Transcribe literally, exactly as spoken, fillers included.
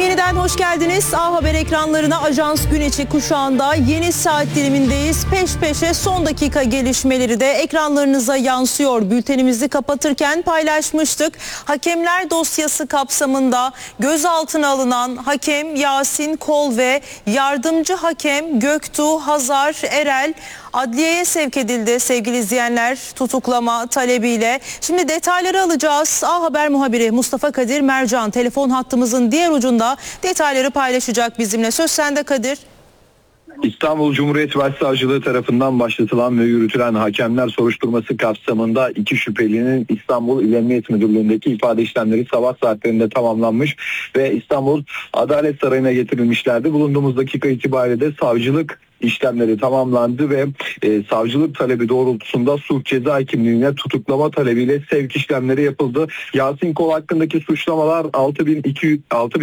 Yeniden hoş geldiniz. A Haber ekranlarına Ajans Gün içi kuşağında yeni saat dilimindeyiz. Peş peşe son dakika gelişmeleri de ekranlarınıza yansıyor. Bültenimizi kapatırken paylaşmıştık. Hakemler dosyası kapsamında gözaltına alınan hakem Yasin Kol ve yardımcı hakem Göktuğ Hazar Erel adliyeye sevk edildi sevgili izleyenler, tutuklama talebiyle. Şimdi detayları alacağız. A Haber muhabiri Mustafa Kadir Mercan telefon hattımızın diğer ucunda detayları paylaşacak bizimle. Söz sende Kadir. İstanbul Cumhuriyet Başsavcılığı tarafından başlatılan ve yürütülen hakemler soruşturması kapsamında iki şüphelinin İstanbul İl Emniyet Müdürlüğü'ndeki ifade işlemleri sabah saatlerinde tamamlanmış ve İstanbul Adalet Sarayı'na getirilmişlerdi. Bulunduğumuz dakika itibariyle de savcılık işlemleri tamamlandı ve e, savcılık talebi doğrultusunda suç ceza kimliğine tutuklama talebiyle sevk işlemleri yapıldı. Yasin Kol hakkındaki suçlamalar altı bin iki yüz